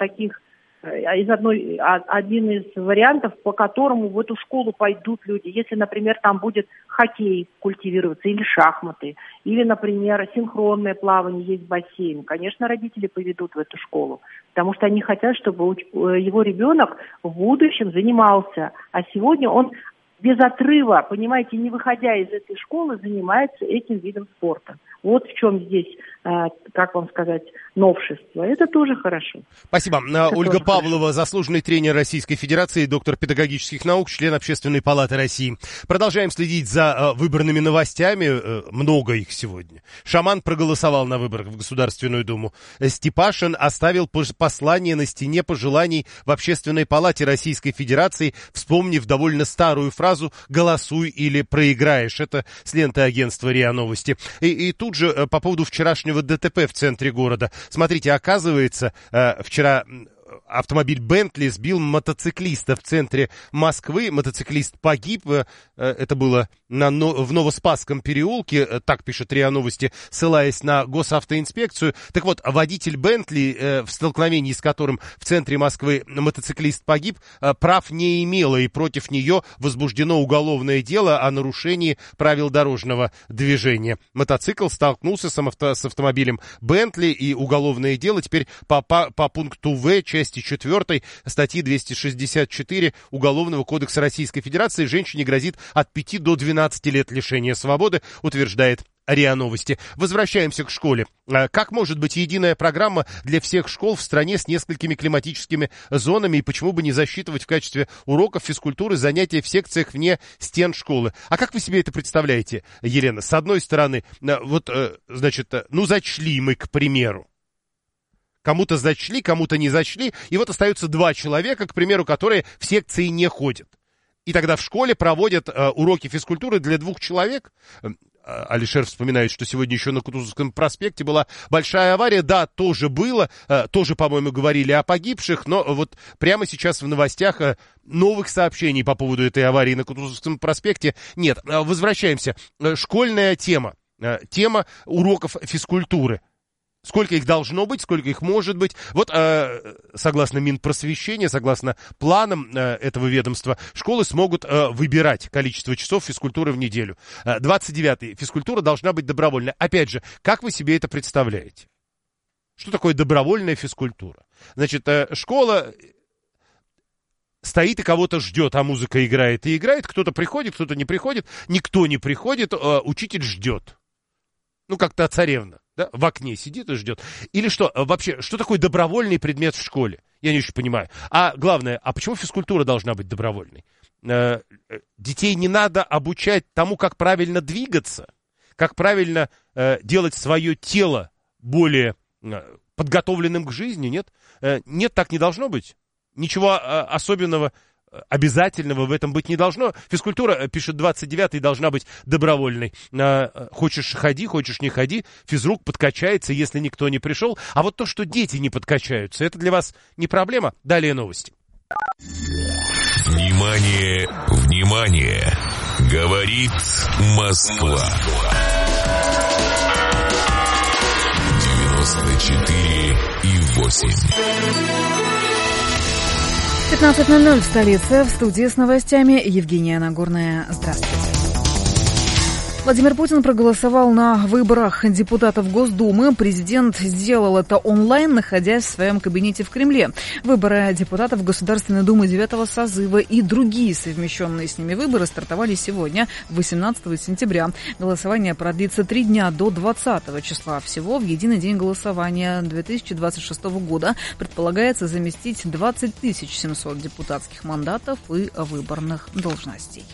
вариантов, по которому в эту школу пойдут люди. Если, например, там будет хоккей культивироваться, или шахматы, или, например, синхронное плавание, есть бассейн, конечно, родители поведут в эту школу, потому что они хотят, чтобы его ребенок в будущем занимался. А сегодня он без отрыва, понимаете, не выходя из этой школы, занимается этим видом спорта. Вот в чем здесь, как вам сказать, новшество. Это тоже хорошо. Спасибо. Ольга Павлова, заслуженный тренер Российской Федерации, доктор педагогических наук, член Общественной палаты России. Продолжаем следить за выборными новостями. Много их сегодня. Шаман проголосовал на выборах в Государственную Думу. Степашин оставил послание на стене пожеланий в Общественной палате Российской Федерации, вспомнив довольно старую фразу «голосуй или проиграешь». Это с ленты агентства РИА Новости. И тут же по поводу вчерашнего ДТП в центре города. Смотрите, оказывается, вчера автомобиль «Бентли» сбил мотоциклиста в центре Москвы. Мотоциклист погиб. Это было в Новоспасском переулке, так пишет РИА Новости, ссылаясь на госавтоинспекцию. Так вот, водитель «Бентли», в столкновении с которым в центре Москвы мотоциклист погиб, прав не имела, и против нее возбуждено уголовное дело о нарушении правил дорожного движения. Мотоцикл столкнулся с автомобилем «Бентли», и уголовное дело теперь по пункту В, части 4 статьи 264 Уголовного кодекса Российской Федерации женщине грозит от 5 до 12 лет лишения свободы, утверждает РИА Новости. Возвращаемся к школе. Как может быть единая программа для всех школ в стране с несколькими климатическими зонами, и почему бы не засчитывать в качестве уроков физкультуры занятия в секциях вне стен школы? А как вы себе это представляете, Елена? С одной стороны, зачли мы, к примеру. Кому-то зачли, кому-то не зачли. И вот остаются два человека, к примеру, которые в секции не ходят. И тогда в школе проводят уроки физкультуры для двух человек. Алишер вспоминает, что сегодня еще на Кутузовском проспекте была большая авария. Да, тоже было. Тоже, по-моему, говорили о погибших. Но вот прямо сейчас в новостях новых сообщений по поводу этой аварии на Кутузовском проспекте нет. Возвращаемся. Школьная тема. Тема уроков физкультуры. Сколько их должно быть, сколько их может быть. Вот, согласно Минпросвещения, согласно планам этого ведомства, школы смогут выбирать количество часов физкультуры в неделю. 29-й. Физкультура должна быть добровольной. Опять же, как вы себе это представляете? Что такое добровольная физкультура? Значит, школа стоит и кого-то ждет, а музыка играет и играет. Кто-то приходит, кто-то не приходит. Никто не приходит, учитель ждет. Ну, как та царевна. Да, в окне сидит и ждет. Или что, вообще, что такое добровольный предмет в школе? Я не очень понимаю. А главное, а почему физкультура должна быть добровольной? Детей не надо обучать тому, как правильно двигаться, как правильно делать свое тело более подготовленным к жизни, нет? Нет, так не должно быть. Ничего особенного, обязательного в этом быть не должно. Физкультура, пишет 29-й, должна быть добровольной. Хочешь ходи, хочешь не ходи, физрук подкачается, если никто не пришел. А вот то, что дети не подкачаются, это для вас не проблема? Далее новости. Внимание, внимание! Говорит Москва. 94,8. 15:00 в столице. В студии с новостями Евгения Нагорная. Здравствуйте. Владимир Путин проголосовал на выборах депутатов Госдумы. Президент сделал это онлайн, находясь в своем кабинете в Кремле. Выборы депутатов Государственной Думы 9-го созыва и другие совмещенные с ними выборы стартовали сегодня, 18 сентября. Голосование продлится 3 дня до 20 числа. Всего в единый день голосования 2026 года предполагается заместить 20 700 депутатских мандатов и выборных должностей.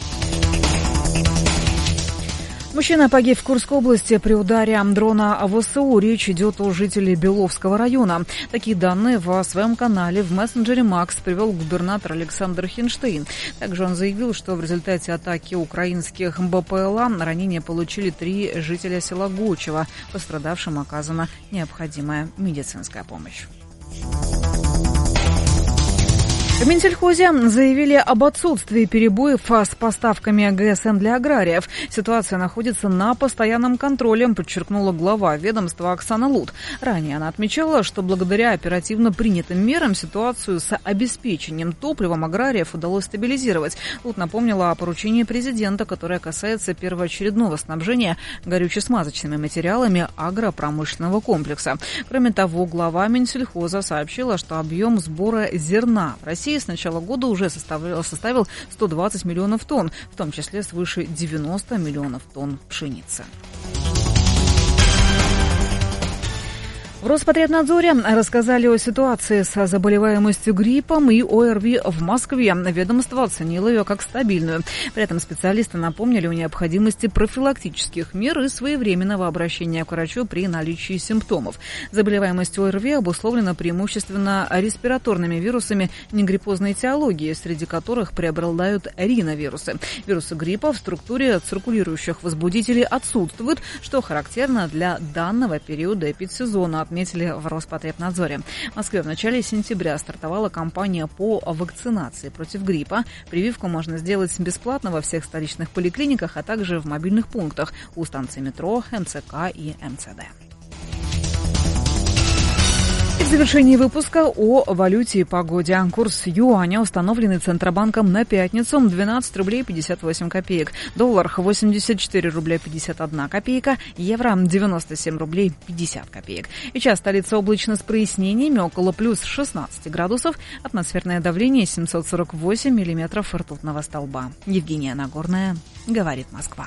Мужчина погиб в Курской области при ударе дрона ВСУ. Речь идет о жителе Беловского района. Такие данные в своем канале в мессенджере Макс привел губернатор Александр Хинштейн. Также он заявил, что в результате атаки украинских БПЛА ранения получили 3 жителя села Гучево. Пострадавшим оказана необходимая медицинская помощь. В Минсельхозе заявили об отсутствии перебоев с поставками ГСМ для аграриев. Ситуация находится на постоянном контроле, подчеркнула глава ведомства Оксана Лут. Ранее она отмечала, что благодаря оперативно принятым мерам ситуацию с обеспечением топливом аграриев удалось стабилизировать. Лут напомнила о поручении президента, которое касается первоочередного снабжения горюче-смазочными материалами агропромышленного комплекса. Кроме того, глава Минсельхоза сообщила, что объем сбора зерна в России с начала года уже составил 120 миллионов тонн, в том числе свыше 90 миллионов тонн пшеницы. В Роспотребнадзоре рассказали о ситуации с заболеваемостью гриппом и ОРВИ в Москве. Ведомство оценило ее как стабильную. При этом специалисты напомнили о необходимости профилактических мер и своевременного обращения к врачу при наличии симптомов. Заболеваемость ОРВИ обусловлена преимущественно респираторными вирусами негриппозной этиологии, среди которых преобладают риновирусы. Вирусы гриппа в структуре циркулирующих возбудителей отсутствуют, что характерно для данного периода эпидсезона, отметили в Роспотребнадзоре. В Москве в начале сентября стартовала кампания по вакцинации против гриппа. Прививку можно сделать бесплатно во всех столичных поликлиниках, а также в мобильных пунктах у станций метро, МЦК и МЦД. В завершении выпуска о валюте и погоде. Курс юаня, установленный Центробанком на пятницу, 12 рублей 58 копеек. Доллар 84 рубля 51 копейка. Евро 97 рублей 50 копеек. Сейчас столица облачно с прояснениями, около плюс 16 градусов. Атмосферное давление 748 миллиметров ртутного столба. Евгения Нагорная, говорит Москва.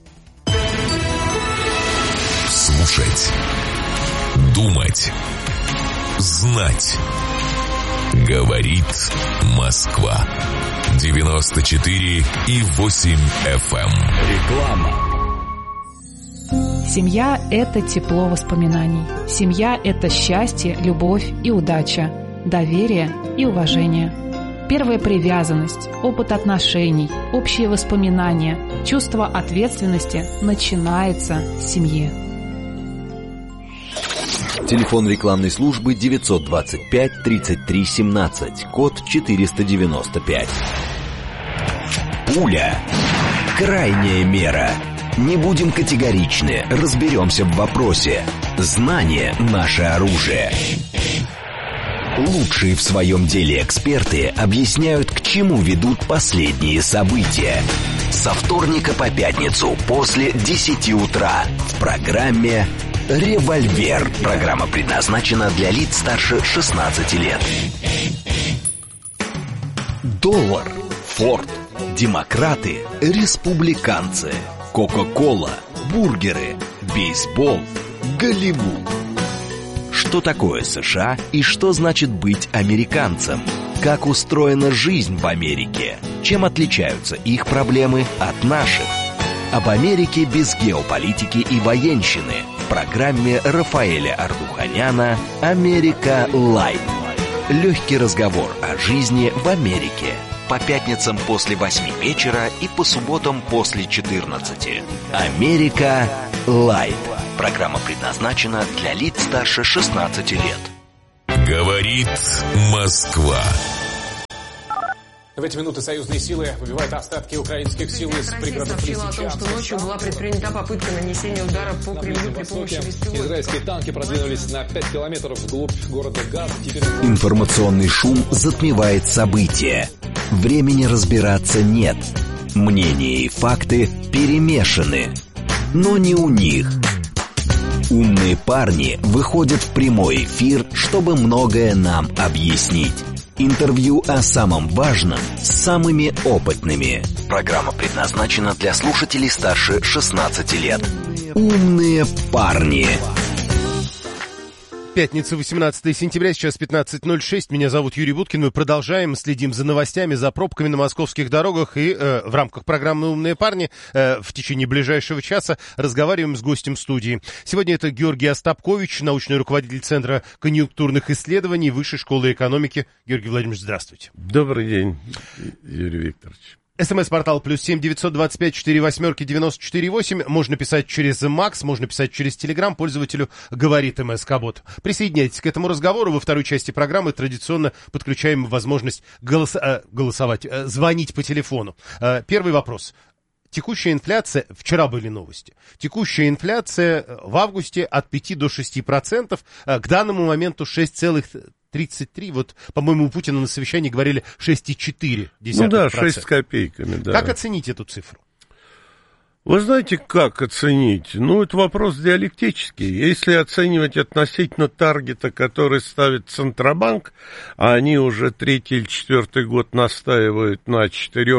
Слушать. Думать. Знать. Говорит Москва. 94,8 FM. Реклама. Семья – это тепло воспоминаний. Семья – это счастье, любовь и удача, доверие и уважение. Первая привязанность, опыт отношений, общие воспоминания, чувство ответственности начинается с семьи. Телефон рекламной службы 925 33 17, код 495. Пуля. Крайняя мера. Не будем категоричны, разберемся в вопросе. Знание – наше оружие. Лучшие в своем деле эксперты объясняют, к чему ведут последние события. Со вторника по пятницу после 10 утра в программе «Револьвер». Программа предназначена для лиц старше 16 лет. Доллар, Форд, демократы, республиканцы, Кока-кола, бургеры, бейсбол, Голливуд. Что такое США и что значит быть американцем? Как устроена жизнь в Америке? Чем отличаются их проблемы от наших? Об Америке без геополитики и военщины в программе Рафаэля Ардуханяна «Америка Лайт». Легкий разговор о жизни в Америке. По пятницам после 8 вечера и по субботам после 14. «Америка Лайт». Программа предназначена для лиц старше 16 лет. Говорит Москва. В эти минуты союзные силы выбивают остатки украинских сил из пригородов Лисичанска. Сообщила о том, что ночью была предпринята попытка нанесения удара по Кремлю при помощи беспилотников. Израильские танки продвинулись на 5 километров вглубь города Газ. Информационный шум затмевает события. Времени разбираться нет. Мнения и факты перемешаны. Но не у них. Умные парни выходят в прямой эфир, чтобы многое нам объяснить. Интервью о самом важном с самыми опытными. Программа предназначена для слушателей старше 16 лет. Умные парни. Пятница, 18 сентября, сейчас 15:06. Меня зовут Юрий Буткин. Мы продолжаем, следим за новостями, за пробками на московских дорогах. И в рамках программы «Умные парни» в течение ближайшего часа разговариваем с гостем студии. Сегодня это Георгий Остапкович, научный руководитель Центра конъюнктурных исследований Высшей школы экономики. Георгий Владимирович, здравствуйте. Добрый день, Юрий Викторович. СМС-портал +7 925 48 94 8. Можно писать через Макс, можно писать через Телеграм. Пользователю говорит МСК-бот. Присоединяйтесь к этому разговору. Во второй части программы традиционно подключаем возможность голосовать, звонить по телефону. Первый вопрос. Текущая инфляция, вчера были новости, текущая инфляция в августе от 5 до 6%, к данному моменту 6,33%. Вот, по-моему, у Путина на совещании говорили 6,4%. Ну да, 6 с копейками, да. Как оценить эту цифру? Вы знаете, как оценить? Ну, это вопрос диалектический. Если оценивать относительно таргета, который ставит Центробанк, а они уже 3-й или 4-й год настаивают на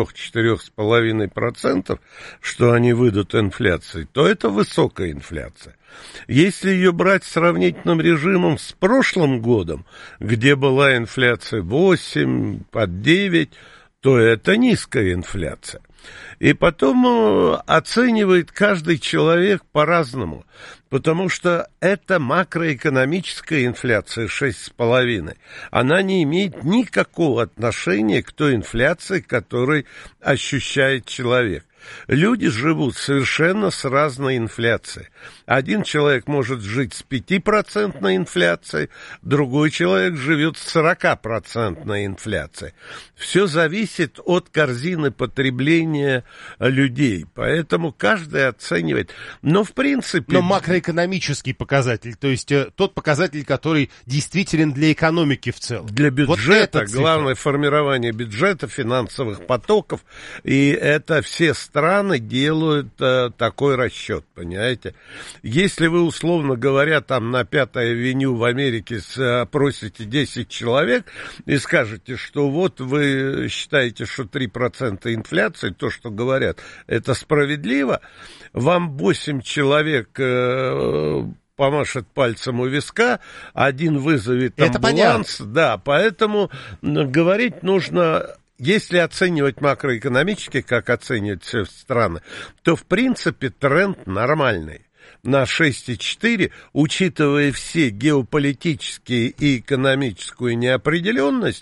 4-4,5%, что они выйдут инфляцией, то это высокая инфляция. Если ее брать сравнительным режимом с прошлым годом, где была инфляция 8, под 9, то это низкая инфляция. И потом оценивает каждый человек по-разному, потому что это макроэкономическая инфляция 6,5. Она не имеет никакого отношения к той инфляции, которую ощущает человек. Люди живут совершенно с разной инфляцией. Один человек может жить с 5% инфляцией, другой человек живет с 40% инфляцией. Все зависит от корзины потребления людей, поэтому каждый оценивает. Но в принципе... Но макроэкономический показатель, то есть тот показатель, который действителен для экономики в целом. Для бюджета, вот главное формирование бюджета, финансовых потоков, и это все страны делают такой расчет, понимаете? Если вы, условно говоря, там на 5-й авеню в Америке просите 10 человек и скажете, что вот вы считаете, что 3% инфляции, то, что говорят, это справедливо, вам 8 человек помашет пальцем у виска, один вызовет амбуланс. Да, поэтому говорить нужно... Если оценивать макроэкономически, как оценивают все страны, то, в принципе, тренд нормальный. На 6,4, учитывая все геополитические и экономическую неопределенность,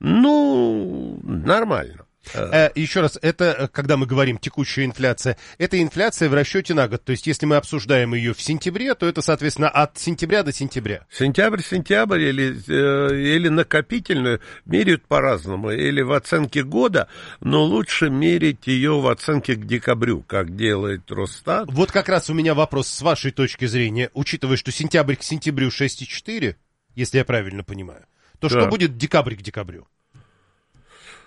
ну, нормально. Еще раз, это, когда мы говорим текущая инфляция, это инфляция в расчете на год. То есть, если мы обсуждаем ее в сентябре, то это, соответственно, от сентября до сентября. Сентябрь или накопительную меряют по-разному. Или в оценке года, но лучше мерить ее в оценке к декабрю, как делает Росстат. Вот как раз у меня вопрос с вашей точки зрения. Учитывая, что сентябрь к сентябрю 6,4, если я правильно понимаю, то да. Что будет декабрь к декабрю?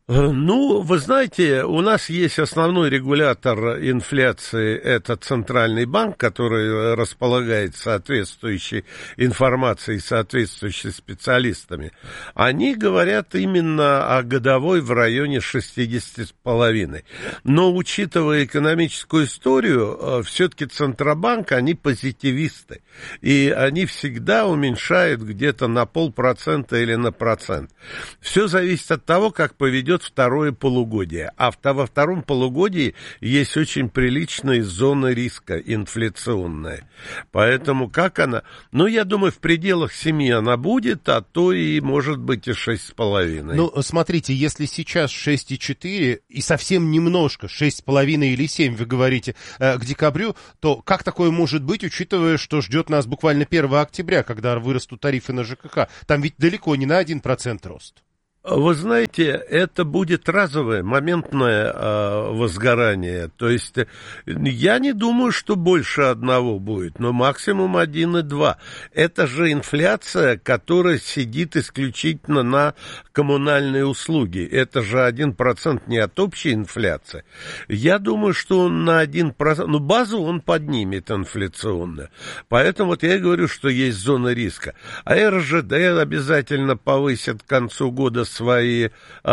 Ну, вы знаете, у нас есть основной регулятор инфляции, это Центральный банк, который располагает соответствующей информацией, соответствующими специалистами. Они говорят именно о годовой в районе 60,5. Но, учитывая экономическую историю, все-таки Центробанк, они позитивисты. И они всегда уменьшают где-то на 0,5% или на 1%. Все зависит от того, как поведет второе полугодие. А во втором полугодии есть очень приличная зона риска инфляционная. Поэтому как она... Ну, я думаю, в пределах 7 она будет, а то и может быть и 6,5. Ну, смотрите, если сейчас 6,4 и совсем немножко, 6,5 или 7, вы говорите, к декабрю, то как такое может быть, учитывая, что ждет нас буквально 1 октября, когда вырастут тарифы на ЖКХ? Там ведь далеко не на 1% рост. Вы знаете, это будет разовое, моментное возгорание. То есть я не думаю, что больше 1 будет, но максимум 1,2. Это же инфляция, которая сидит исключительно на коммунальные услуги. Это же 1% не от общей инфляции. Я думаю, что он на 1%, ну, базу он поднимет инфляционно. Поэтому вот я и говорю, что есть зона риска. А РЖД обязательно повысит к концу года свои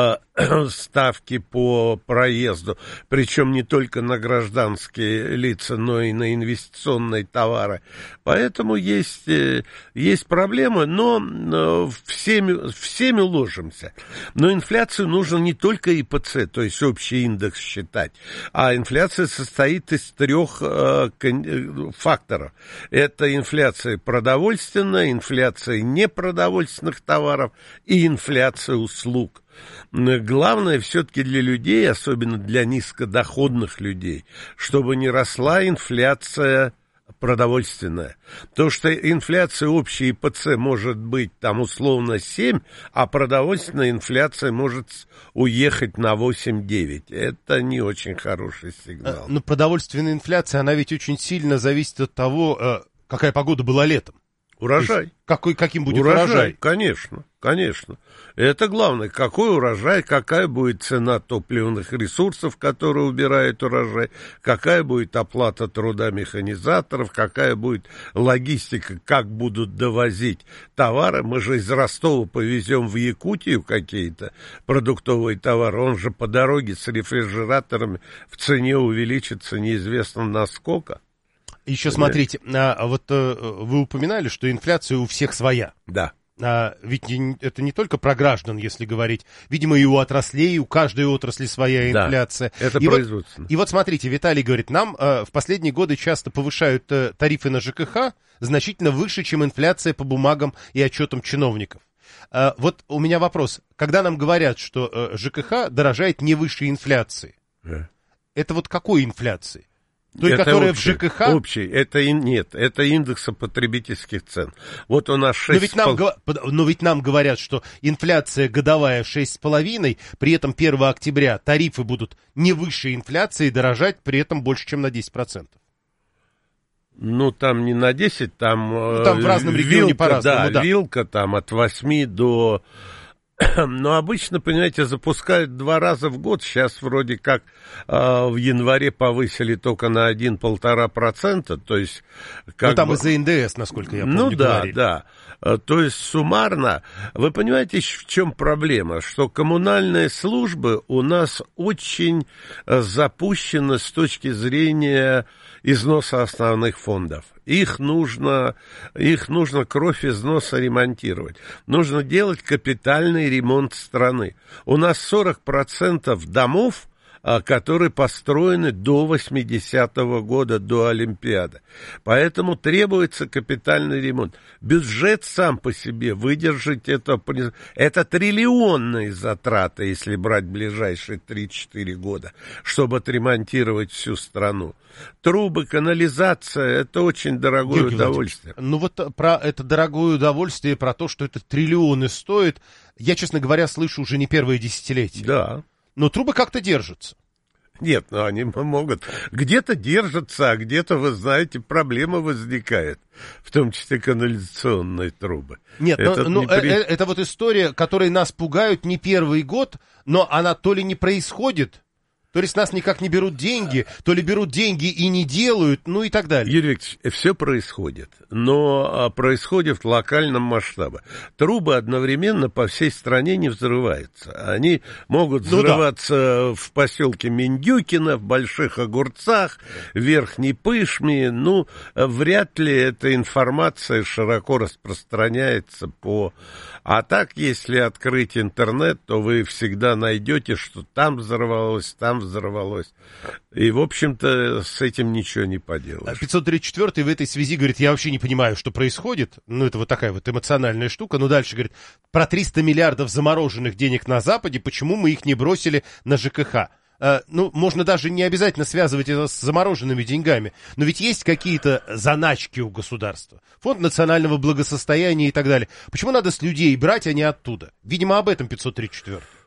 ставки по проезду, причем не только на гражданские лица, но и на инвестиционные товары. Поэтому есть проблемы, но всеми уложимся. Но инфляцию нужно не только ИПЦ, то есть общий индекс считать, а инфляция состоит из 3 факторов. Это инфляция продовольственная, инфляция непродовольственных товаров и инфляция услуг. Главное все-таки для людей, особенно для низкодоходных людей, чтобы не росла инфляция продовольственная. Потому что инфляция общей ИПЦ может быть там условно 7, а продовольственная инфляция может уехать на 8-9. Это не очень хороший сигнал. Но продовольственная инфляция, она ведь очень сильно зависит от того, какая погода была летом. Урожай. Каким будет урожай? Конечно, конечно. Это главное. Какой урожай, какая будет цена топливных ресурсов, которые убирают урожай, какая будет оплата труда механизаторов, какая будет логистика, как будут довозить товары. Мы же из Ростова повезем в Якутию какие-то продуктовые товары. Он же по дороге с рефрижераторами в цене увеличится неизвестно насколько. Еще смотрите, вот вы упоминали, что инфляция у всех своя. Да. Ведь это не только про граждан, если говорить. Видимо, и у отраслей, у каждой отрасли своя инфляция. Да, это производственно. И вот смотрите, Виталий говорит, нам в последние годы часто повышают тарифы на ЖКХ значительно выше, чем инфляция по бумагам и отчетам чиновников. Вот у меня вопрос. Когда нам говорят, что ЖКХ дорожает не выше инфляции, это вот какой инфляции? Той, это которая общий, в ЖКХ? Общий. Это индекса потребительских цен. Вот у нас 6... Но ведь нам говорят, что инфляция годовая 6,5, при этом 1 октября тарифы будут не выше инфляции, дорожать при этом больше, чем на 10%. Ну, там не на 10, там... Там в разном регионе по-разному, да. Вилка там от 8 до... Но обычно, понимаете, запускают 2 раза в год. Сейчас вроде как в январе повысили только на 1-1,5%. То есть, как там из-за НДС, насколько я помню, говорили. Да. То есть суммарно, вы понимаете, в чем проблема? Что коммунальные службы у нас очень запущены с точки зрения износа основных фондов. Их нужно кровь износа ремонтировать. Нужно делать капитальный ремонт страны. У нас 40% домов, которые построены до 80-го года, до Олимпиады. Поэтому требуется капитальный ремонт. Бюджет сам по себе выдержать это триллионные затраты, если брать ближайшие 3-4 года, чтобы отремонтировать всю страну. Трубы, канализация – это очень дорогое удовольствие. Ну вот про это дорогое удовольствие, про то, что это триллионы стоит, я, честно говоря, слышу уже не первое десятилетие. Да. Но трубы как-то держатся. Нет, ну они могут. Где-то держатся, а где-то, вы знаете, проблема возникает. В том числе канализационные трубы. Нет, это вот история, которой нас пугают не первый год, но она то ли не происходит, то ли с нас никак не берут деньги, то ли берут деньги и не делают, ну и так далее. Юрий Викторович, все происходит, но происходит в локальном масштабе. Трубы одновременно по всей стране не взрываются. Они могут взрываться в поселке Миндюкино, в Больших Огурцах, в Верхней Пышме. Ну, вряд ли эта информация широко распространяется по... А так, если открыть интернет, то вы всегда найдете, что там взорвалось, там взорвалось. И, в общем-то, с этим ничего не поделаешь. 534-й в этой связи говорит, я вообще не понимаю, что происходит. Ну, это вот такая вот эмоциональная штука. Но дальше говорит, про 300 миллиардов замороженных денег на Западе, почему мы их не бросили на ЖКХ? Ну, можно даже не обязательно связывать это с замороженными деньгами. Но ведь есть какие-то заначки у государства. Фонд национального благосостояния и так далее. Почему надо с людей брать, а не оттуда? Видимо, об этом 534.